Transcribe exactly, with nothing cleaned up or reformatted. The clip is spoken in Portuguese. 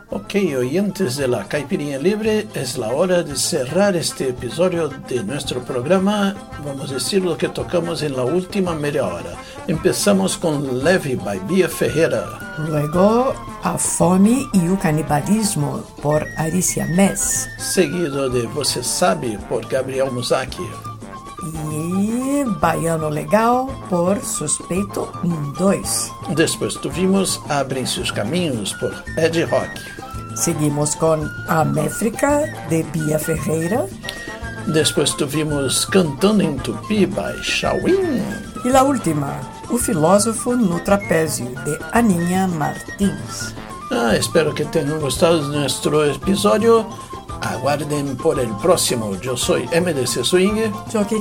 Ok, oyentes de la Caipirinha Libre, es la hora de cerrar este episodio de nuestro programa. Vamos a decir lo que tocamos en la última media hora. Empezamos con Leve, by Bia Ferreira. Luego, A Fome e o Canibalismo, por Aricia Mess. Seguido de Você Sabe, por Gabriel Musaki. E Baiano Legal, por Suspeito um dois. Después tuvimos Abrem-se os Caminhos, por Ed Rock. Seguimos con A Méfrica, de Bia Ferreira. Después tuvimos Cantando em Tupi, by Shawin. E la última, O Filósofo no Trapézio, de Aninha Martins. Ah, espero que tengan gustado de nuestro episodio. Aguarden por el próximo. Yo soy M D C Swing. Yo que